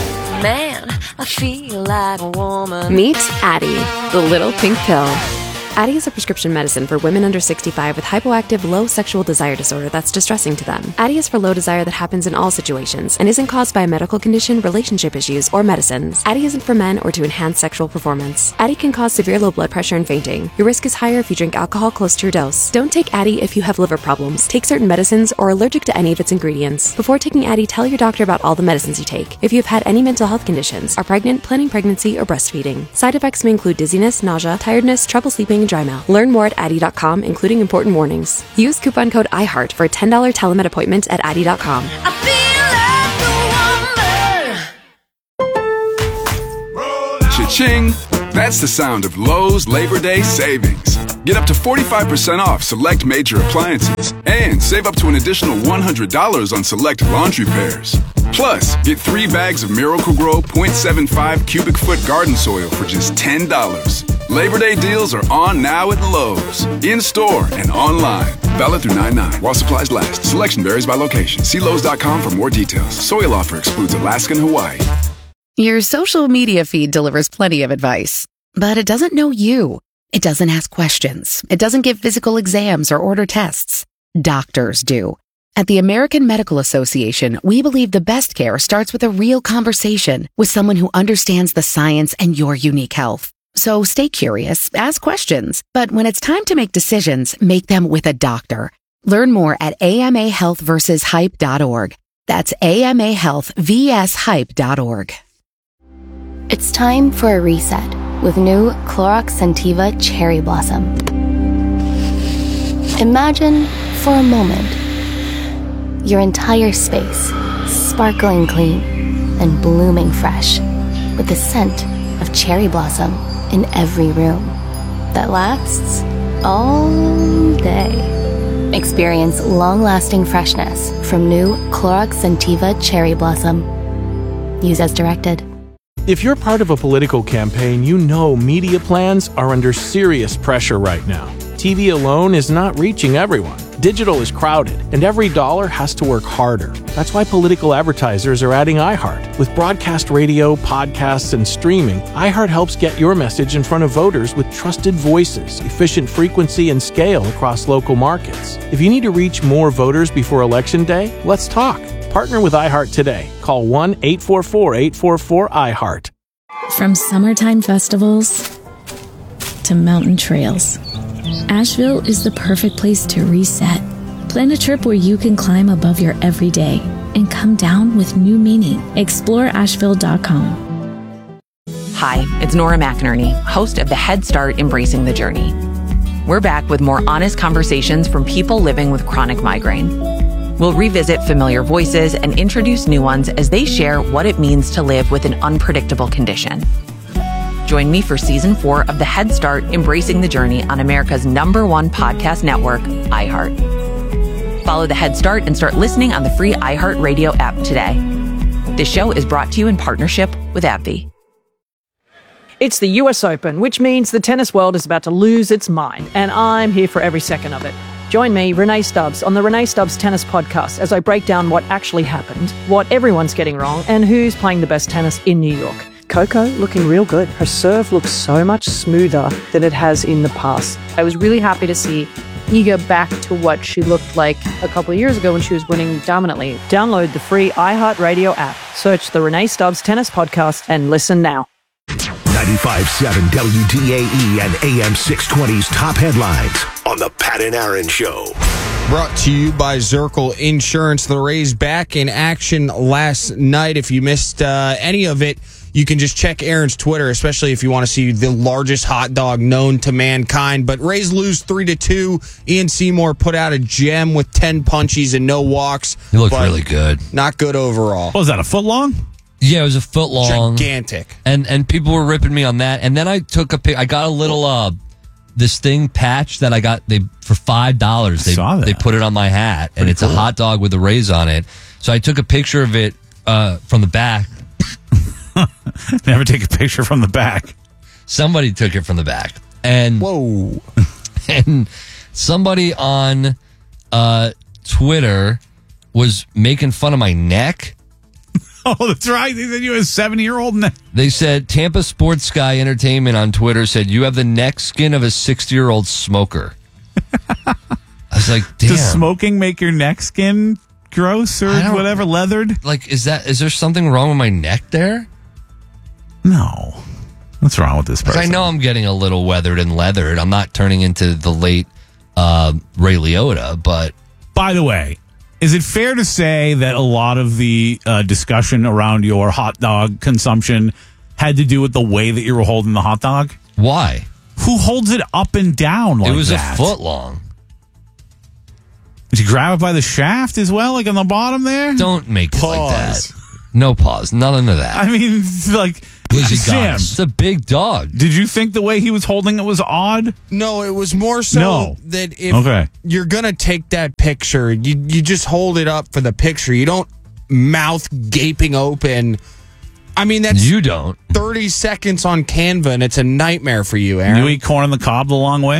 Man, I feel like a woman. Meet Addie, the little pink pill. Addyi is a prescription medicine for women under 65 with hypoactive, low sexual desire disorder that's distressing to them. Addyi is for low desire that happens in all situations and isn't caused by a medical condition, relationship issues, or medicines. Addyi isn't for men or to enhance sexual performance. Addyi can cause severe low blood pressure and fainting. Your risk is higher if you drink alcohol close to your dose. Don't take Addyi if you have liver problems, take certain medicines, or are allergic to any of its ingredients. Before taking Addyi, tell your doctor about all the medicines you take. If you have had any mental health conditions, are pregnant, planning pregnancy, or breastfeeding. Side effects may include dizziness, nausea, tiredness, trouble sleeping, and dry mouth. Learn more at Addyi.com, including important warnings. Use coupon code IHEART for a $10 telemed appointment at Addyi.com. Cha-ching! That's the sound of Lowe's Labor Day savings. Get up to 45% off select major appliances and save up to an additional $100 on select laundry pairs. Plus, get 3 bags of Miracle-Gro 0.75 cubic foot garden soil for just $10. Labor Day deals are on now at Lowe's. In-store and online. Valid through 9/9 while supplies last. Selection varies by location. See Lowe's.com for more details. Soil offer excludes Alaska and Hawaii. Your social media feed delivers plenty of advice, but it doesn't know you. It doesn't ask questions. It doesn't give physical exams or order tests. Doctors do. At the American Medical Association, we believe the best care starts with a real conversation with someone who understands the science and your unique health. So stay curious, ask questions, but when it's time to make decisions, make them with a doctor. Learn more at amahealthversushype.org. That's amahealthvshype.org. It's time for a reset with new Clorox Scentiva Cherry Blossom. Imagine for a moment your entire space sparkling clean and blooming fresh with the scent of cherry blossom in every room that lasts all day. Experience long-lasting freshness from new Clorox Scentiva Cherry Blossom. Use as directed. If you're part of a political campaign, you know media plans are under serious pressure right now. TV alone is not reaching everyone. Digital is crowded, and every dollar has to work harder. That's why political advertisers are adding iHeart. With broadcast radio, podcasts, and streaming, iHeart helps get your message in front of voters with trusted voices, efficient frequency, and scale across local markets. If you need to reach more voters before Election Day, let's talk. Partner with iHeart today. Call 1-844-844-iHeart. From summertime festivals to mountain trails, Asheville is the perfect place to reset. Plan a trip where you can climb above your everyday and come down with new meaning. Explore Asheville.com. Hi, it's Nora McInerney, host of the Head Start Embracing the Journey. We're back with more honest conversations from people living with chronic migraine. We'll revisit familiar voices and introduce new ones as they share what it means to live with an unpredictable condition. Join me for Season 4 of the Head Start Embracing the Journey on America's #1 podcast network, iHeart. Follow the Head Start and start listening on the free iHeart Radio app today. This show is brought to you in partnership with AbbVie. It's the US Open, which means the tennis world is about to lose its mind, and I'm here for every second of it. Join me, Renee Stubbs, on the Renee Stubbs Tennis Podcast as I break down what actually happened, what everyone's getting wrong, and who's playing the best tennis in New York. Coco looking real good. Her serve looks so much smoother than it has in the past. I was really happy to see Iga back to what she looked like a couple of years ago when she was winning dominantly. Download the free iHeartRadio app. Search the Renee Stubbs Tennis Podcast and listen now. 95.7 WDAE and AM 620's top headlines on the Pat and Aaron Show. Brought to you by Zirkle Insurance. The Rays back in action last night. If you missed any of it, you can just check Aaron's Twitter, especially if you want to see the largest hot dog known to mankind. But Rays lose 3-2. Ian Seymour put out a gem with 10 punchies and no walks. He looked really good. Not good overall. What was that, a foot long? Yeah, it was a foot long. Gigantic. And people were ripping me on that. And then I took a pic. I got a little this thing patch that I got for $5. They put it on my hat, and it's a hot dog with the Rays on it. So I took a picture of it from the back. Never take a picture from the back. Somebody took it from the back. And whoa. And somebody on Twitter was making fun of my neck. Oh, that's right. They said you had a 7-year-old. They said Tampa Sports Guy Entertainment on Twitter said you have the neck skin of a 60-year-old smoker. I was like, damn. Does smoking make your neck skin gross or whatever, leathered? Like, is there something wrong with my neck there? No. What's wrong with this person? I know I'm getting a little weathered and leathered. I'm not turning into the late Ray Liotta, but... By the way, is it fair to say that a lot of the discussion around your hot dog consumption had to do with the way that you were holding the hot dog? Why? Who holds it up and down like that? It was a foot long. Did you grab it by the shaft as well, like on the bottom there? Don't make it like that. No pause. None of that. I mean, like... Sam, it's a big dog. Did you think the way he was holding it was odd? No, it was more so that if you're going to take that picture, you just hold it up for the picture. You don't mouth gaping open. I mean, you don't. 30 seconds on Canva, and it's a nightmare for you, Aaron. You eat corn on the cob the long way?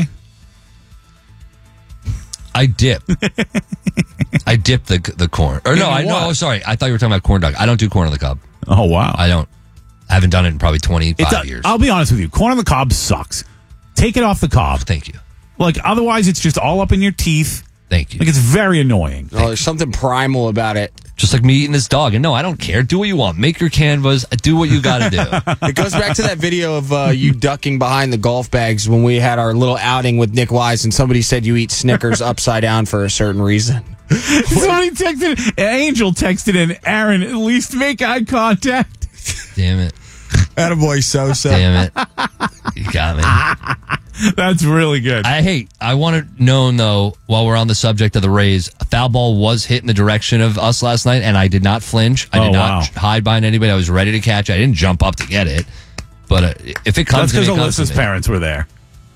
I dip. I dip the corn. Or no, no, sorry. I thought you were talking about corn dog. I don't do corn on the cob. Oh, wow. I don't. I haven't done it in probably 25 years. I'll be honest with you. Corn on the cob sucks. Take it off the cob. Thank you. Like, otherwise, it's just all up in your teeth. Thank you. Like, it's very annoying. Oh, there's something primal about it. Just like me eating this dog. And no, I don't care. Do what you want. Make your canvas. Do what you got to do. It goes back to that video of you ducking behind the golf bags when we had our little outing with Nick Wise, and somebody said you eat Snickers upside down for a certain reason. Somebody texted, Angel texted in, Aaron, at least make eye contact. Damn it. Attaboy, Sosa. Damn it. You got me. That's really good. I want to know, though, while we're on the subject of the Rays, a foul ball was hit in the direction of us last night, and I did not flinch. I did not hide behind anybody. I was ready to catch it. I didn't jump up to get it. But if it comes to me, that's because Alyssa's parents were there.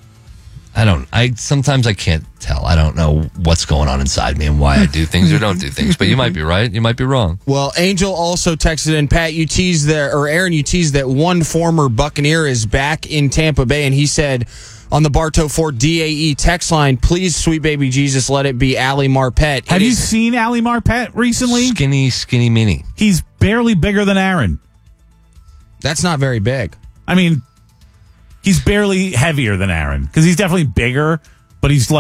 Sometimes I can't tell. I don't know what's going on inside me and why I do things or don't do things. But you might be right. You might be wrong. Well, Angel also texted in, Pat, you teased there, or Aaron, you teased that one former Buccaneer is back in Tampa Bay, and he said on the Bartow Ford DAE text line, please, sweet baby Jesus, let it be Ali Marpet. Have you seen Ali Marpet recently? Skinny mini. He's barely bigger than Aaron. That's not very big. I mean, he's barely heavier than Aaron because he's definitely bigger, but he's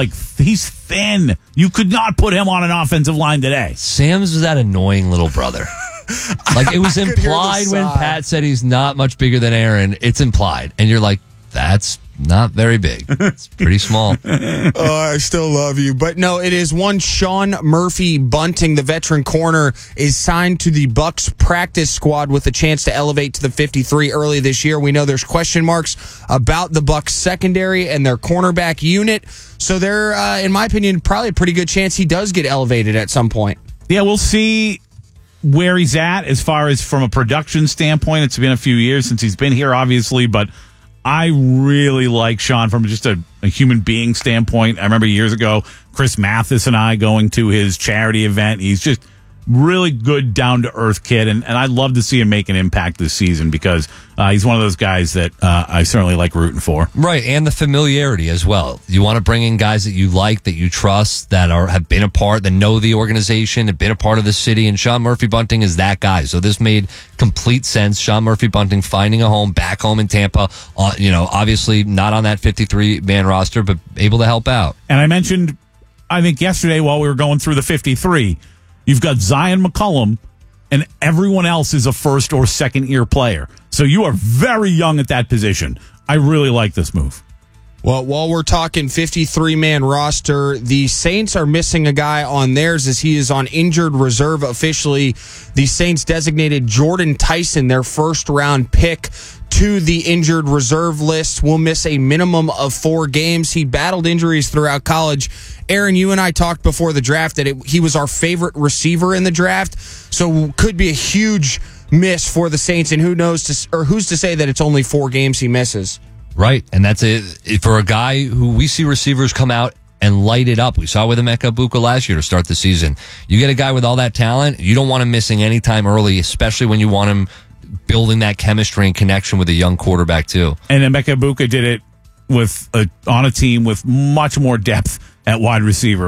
thin. You could not put him on an offensive line today. Sam's was that annoying little brother. Like, it was implied when Pat said he's not much bigger than Aaron. It's implied. And you're like, that's not very big. It's pretty small. Oh, I still love you. But no, it is one Sean Murphy Bunting, the veteran corner, is signed to the Bucs practice squad with a chance to elevate to the 53 early this year. We know there's question marks about the Bucs secondary and their cornerback unit. So there, in my opinion, probably a pretty good chance he does get elevated at some point. Yeah, we'll see where he's at as far as from a production standpoint. It's been a few years since he's been here, obviously, but I really like Sean from just a human being standpoint. I remember years ago, Chris Mathis and I going to his charity event. He's just really good, down-to-earth kid, and I'd love to see him make an impact this season because he's one of those guys that I certainly like rooting for. Right, and the familiarity as well. You want to bring in guys that you like, that you trust, that have been a part, that know the organization, have been a part of the city, and Sean Murphy Bunting is that guy. So this made complete sense. Sean Murphy Bunting finding a home, back home in Tampa, obviously not on that 53-man roster, but able to help out. And I mentioned, I think yesterday while we were going through the 53, you've got Zion McCollum, and everyone else is a first or second year player. So you are very young at that position. I really like this move. Well, while we're talking 53-man roster, the Saints are missing a guy on theirs as he is on injured reserve officially. The Saints designated Jordan Tyson, their first-round pick, to the injured reserve list. Will miss a minimum of 4 games. He battled injuries throughout college. Aaron, you and I talked before the draft that he was our favorite receiver in the draft, so could be a huge miss for the Saints, and who's to say that it's only 4 games he misses. Right, and that's it. For a guy who we see receivers come out and light it up. We saw with Emeka Egbuka last year to start the season. You get a guy with all that talent, you don't want him missing any time early, especially when you want him building that chemistry and connection with a young quarterback too. And Emeka Egbuka did it on a team with much more depth at wide receiver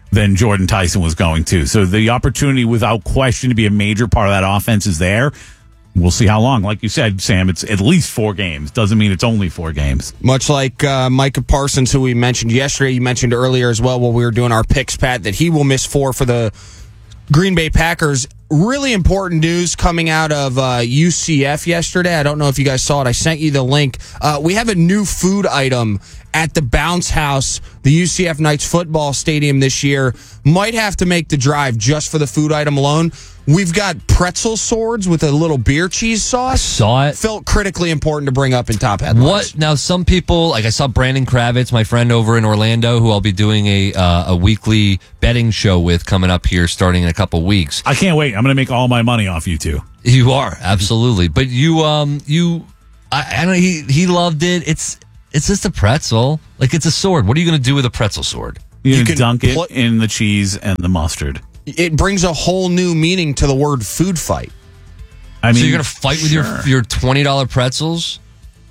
than Jordan Tyson was going to. So the opportunity, without question, to be a major part of that offense is there. We'll see how long. Like you said, Sam, it's at least 4 games. Doesn't mean it's only 4 games. Much like Micah Parsons, who we mentioned yesterday, you mentioned earlier as well while we were doing our picks, Pat, that he will miss 4 for the Green Bay Packers. Really important news coming out of UCF yesterday. I don't know if you guys saw it. I sent you the link. We have a new food item at the Bounce House, the UCF Knights football stadium this year. Might have to make the drive just for the food item alone. We've got pretzel swords with a little beer cheese sauce. I saw it. Felt critically important to bring up in top headlines. What now? Some people, like I saw Brandon Kravitz, my friend over in Orlando, who I'll be doing a weekly betting show with coming up here starting in a couple weeks. I can't wait. I'm going to make all my money off you two. You are, absolutely. But I know he loved it. It's just a pretzel. Like, it's a sword. What are you going to do with a pretzel sword? You can dunk it in the cheese and the mustard. It brings a whole new meaning to the word food fight. I mean, so you're going to fight with your $20 pretzels?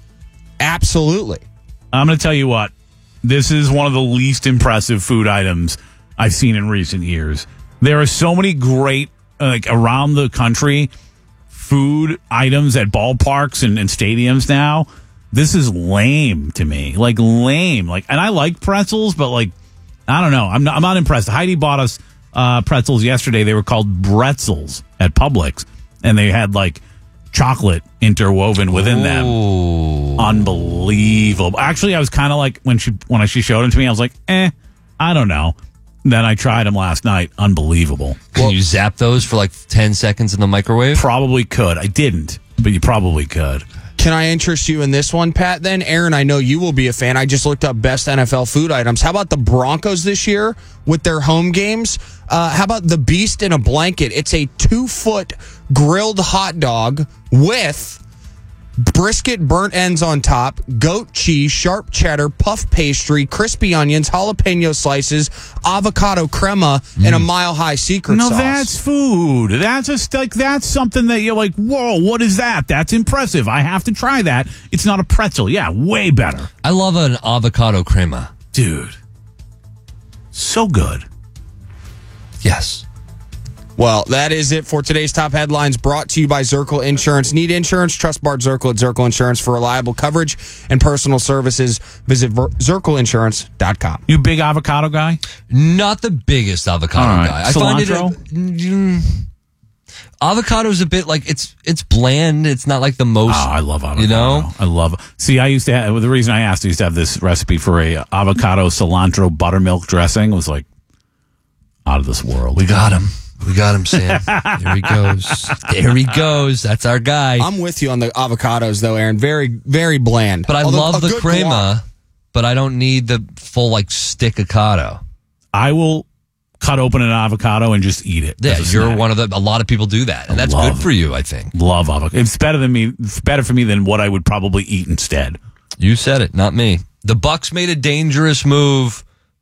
Absolutely. I'm going to tell you what. This is one of the least impressive food items I've seen in recent years. There are so many great, around the country, food items at ballparks and stadiums now. This is lame to me. Like, lame. And I like pretzels, but I don't know. I'm not impressed. Heidi bought us pretzels yesterday. They were called Bretzels at Publix, and they had chocolate interwoven within them. Unbelievable. Actually, I was kind of when she showed them to me, I was like, I don't know. Then I tried them last night. Unbelievable. Can you zap those for 10 seconds in the microwave? Probably could. I didn't, but you probably could. Can I interest you in this one, Pat, then? Aaron, I know you will be a fan. I just looked up best NFL food items. How about the Broncos this year with their home games? How about the Beast in a Blanket? It's a 2-foot grilled hot dog with brisket burnt ends on top, goat cheese, sharp cheddar, puff pastry, crispy onions, jalapeno slices, avocado crema, and a Mile High secret sauce. No, that's food. That's something that you're like, whoa, what is that? That's impressive. I have to try that. It's not a pretzel. Yeah, way better. I love an avocado crema. Dude. So good. Yes. Well, that is it for today's top headlines, brought to you by Zirkle Insurance. Need insurance? Trust Bart Zirkle at Zirkle Insurance for reliable coverage and personal services. Visit ZirkleInsurance.com. You big avocado guy? Not the biggest avocado guy. I Cilantro? find avocado is a bit it's bland. It's not the most. Oh, I love avocado. You know? I love it. See, I used to have, the reason I asked, I used to have this recipe for a avocado cilantro buttermilk dressing. It was out of this world. We got him. We got him, Sam. There he goes. There he goes. That's our guy. I'm with you on the avocados, though, Aaron. Very, very bland. But I love the crema, but I don't need the full, stick avocado. I will cut open an avocado and just eat it. Yeah, you're one of a lot of people do that, and that's good for you, I think. Love avocado. It's better than me. It's better for me than what I would probably eat instead. You said it, not me. The Bucs made a dangerous move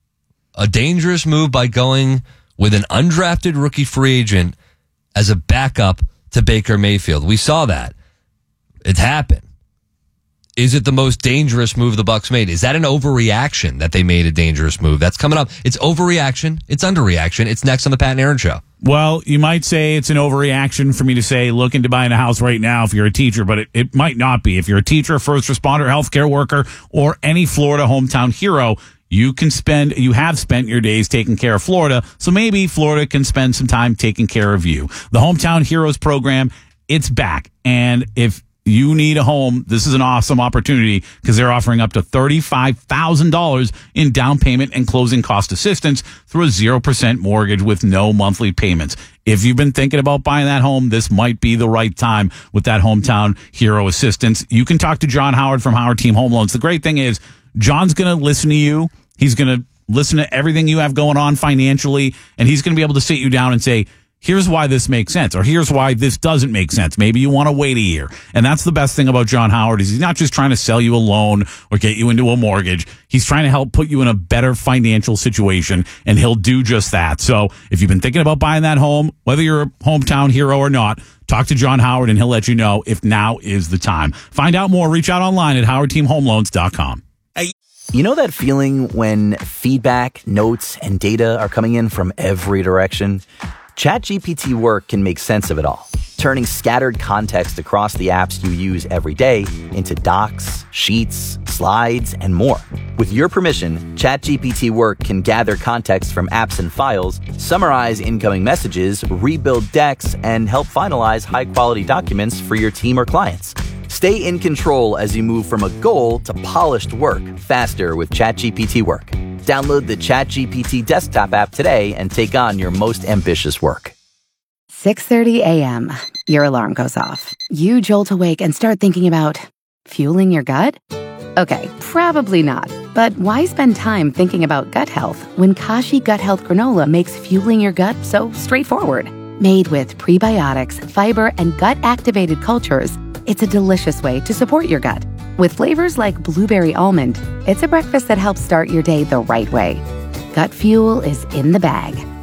by going with an undrafted rookie free agent as a backup to Baker Mayfield. We saw that. It happened. Is it the most dangerous move the Bucs made? Is that an overreaction that they made a dangerous move? That's coming up. It's overreaction. It's underreaction. It's next on the Pat and Aaron Show. Well, you might say it's an overreaction for me to say look into buying a house right now if you're a teacher, but it might not be. If you're a teacher, first responder, healthcare worker, or any Florida hometown hero, you have spent your days taking care of Florida, so maybe Florida can spend some time taking care of you. The Hometown Heroes program, it's back. And if you need a home, this is an awesome opportunity because they're offering up to $35,000 in down payment and closing cost assistance through a 0% mortgage with no monthly payments. If you've been thinking about buying that home, this might be the right time with that Hometown Hero assistance. You can talk to John Howard from Howard Team Home Loans. The great thing is, John's going to listen to you. He's going to listen to everything you have going on financially, and he's going to be able to sit you down and say, here's why this makes sense, or here's why this doesn't make sense. Maybe you want to wait a year. And that's the best thing about John Howard is he's not just trying to sell you a loan or get you into a mortgage. He's trying to help put you in a better financial situation, and he'll do just that. So if you've been thinking about buying that home, whether you're a hometown hero or not, talk to John Howard, and he'll let you know if now is the time. Find out more. Reach out online at howardteamhomeloans.com. You know that feeling when feedback, notes, and data are coming in from every direction? ChatGPT Work can make sense of it all, turning scattered context across the apps you use every day into docs, sheets, slides, and more. With your permission, ChatGPT Work can gather context from apps and files, summarize incoming messages, rebuild decks, and help finalize high-quality documents for your team or clients. Stay in control as you move from a goal to polished work faster with ChatGPT Work. Download the ChatGPT desktop app today and take on your most ambitious work. 6:30 a.m. Your alarm goes off. You jolt awake and start thinking about fueling your gut? Okay, probably not. But why spend time thinking about gut health when Kashi Gut Health Granola makes fueling your gut so straightforward? Made with prebiotics, fiber, and gut-activated cultures, it's a delicious way to support your gut. With flavors like blueberry almond, it's a breakfast that helps start your day the right way. Gut fuel is in the bag.